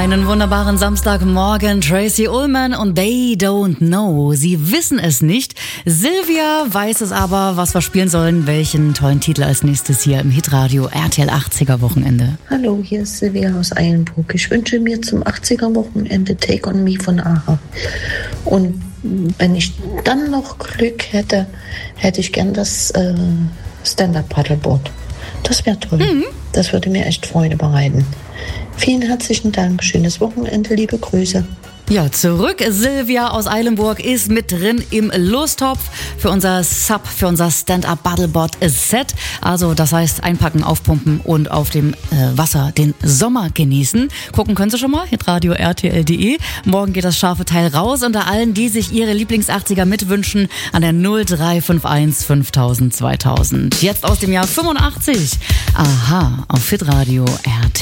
Einen wunderbaren Samstagmorgen, Tracy Ullman und They Don't Know. Sie wissen es nicht. Silvia weiß es aber, was wir spielen sollen. Welchen tollen Titel als nächstes hier im Hitradio RTL 80er Wochenende. Hallo, hier ist Silvia aus Eilenburg. Ich wünsche mir zum 80er Wochenende Take on Me von AHA. Und wenn ich dann noch Glück hätte, hätte ich gern das Stand-Up-Paddleboard. Das wäre toll. Das würde mir echt Freude bereiten. Vielen herzlichen Dank. Schönes Wochenende. Liebe Grüße. Ja, zurück. Silvia aus Eilenburg ist mit drin im Lostopf für unser Sub, für unser Stand-Up-Paddleboard-Set. Also das heißt einpacken, aufpumpen und auf dem Wasser den Sommer genießen. Gucken können Sie schon mal, hitradio rtl.de. Morgen geht das scharfe Teil raus unter allen, die sich ihre Lieblings-80er mitwünschen an der 0351 5000 2000. Jetzt aus dem Jahr 85. Aha, auf hitradio RTL.